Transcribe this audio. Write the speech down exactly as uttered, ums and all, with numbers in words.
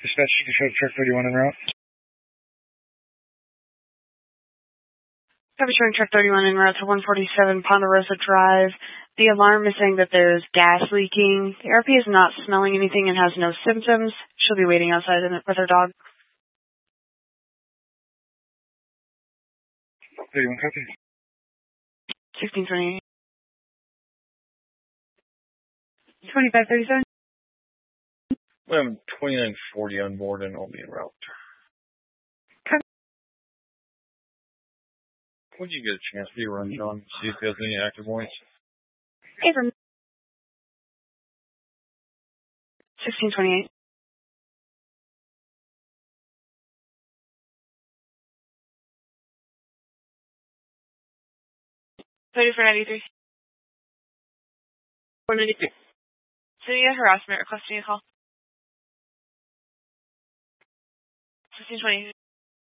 Dispatch, you can show truck thirty-one en route. Copy showing truck thirty-one en route to one forty-seven Ponderosa Drive. The alarm is saying that there's gas leaking. The R P is not smelling anything and has no symptoms. She'll be waiting outside with her dog. thirty-one, copy. sixteen twenty-eight. twenty-five thirty-seven. We have twenty-nine forty on board and I'll be en route. Copy. Would you get a chance to run, John? See if there's any active points? Abram. sixteen twenty-eight. thirty-four ninety-three. four ninety-three. City harassment requesting a call. sixteen twenty.